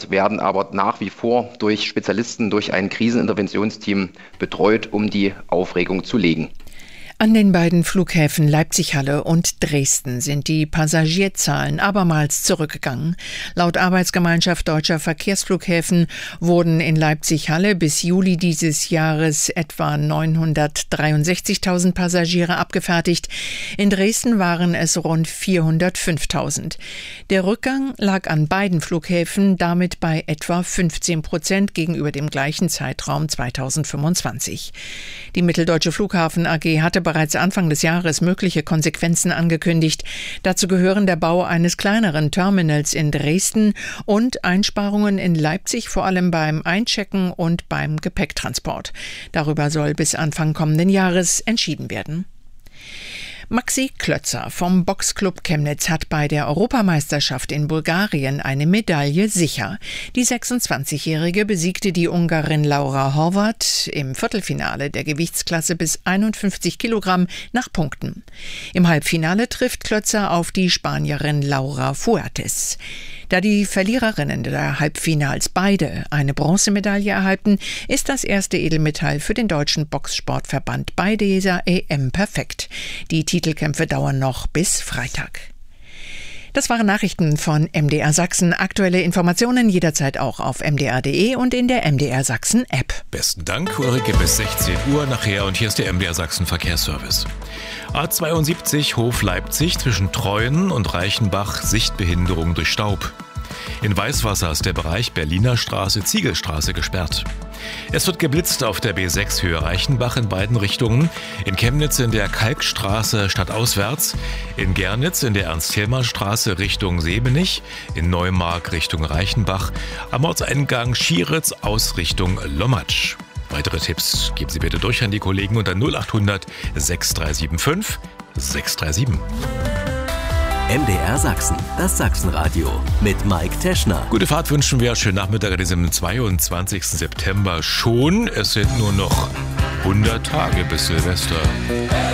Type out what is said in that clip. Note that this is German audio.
Dort werden aber nach wie vor durch Spezialisten, durch ein Kriseninterventionsteam betreut, um die Aufregung zu legen. An den beiden Flughäfen Leipzig-Halle und Dresden sind die Passagierzahlen abermals zurückgegangen. Laut Arbeitsgemeinschaft Deutscher Verkehrsflughäfen wurden in Leipzig-Halle bis Juli dieses Jahres etwa 963.000 Passagiere abgefertigt. In Dresden waren es rund 405.000. Der Rückgang lag an beiden Flughäfen damit bei etwa 15% gegenüber dem gleichen Zeitraum 2025. Die Mitteldeutsche Flughafen AG hatte bereits Anfang des Jahres mögliche Konsequenzen angekündigt. Dazu gehören der Bau eines kleineren Terminals in Dresden und Einsparungen in Leipzig, vor allem beim Einchecken und beim Gepäcktransport. Darüber soll bis Anfang kommenden Jahres entschieden werden. Maxi Klötzer vom Boxclub Chemnitz hat bei der Europameisterschaft in Bulgarien eine Medaille sicher. Die 26-Jährige besiegte die Ungarin Laura Horvath im Viertelfinale der Gewichtsklasse bis 51 Kilogramm nach Punkten. Im Halbfinale trifft Klötzer auf die Spanierin Laura Fuertes. Da die Verliererinnen der Halbfinals beide eine Bronzemedaille erhalten, ist das erste Edelmetall für den Deutschen Boxsportverband bei dieser EM perfekt. Die Titelkämpfe dauern noch bis Freitag. Das waren Nachrichten von MDR Sachsen. Aktuelle Informationen jederzeit auch auf mdr.de und in der MDR Sachsen App. Besten Dank, Ulrike, bis 16 Uhr nachher. Und hier ist der MDR Sachsen Verkehrsservice. A72 Hof Leipzig zwischen Treuen und Reichenbach, Sichtbehinderung durch Staub. In Weißwasser ist der Bereich Berliner Straße, Ziegelstraße gesperrt. Es wird geblitzt auf der B6 Höhe Reichenbach in beiden Richtungen. In Chemnitz in der Kalkstraße stadtauswärts. In Gernitz in der Ernst-Thälmann-Straße Richtung Sebenich. In Neumark Richtung Reichenbach. Am Ortseingang Schieritz aus Richtung Lommatsch. Weitere Tipps geben Sie bitte durch an die Kollegen unter 0800 6375 637. MDR Sachsen, das Sachsenradio mit Mike Teschner. Gute Fahrt wünschen wir. Schönen Nachmittag an diesem 22. September schon. Es sind nur noch 100 Tage bis Silvester.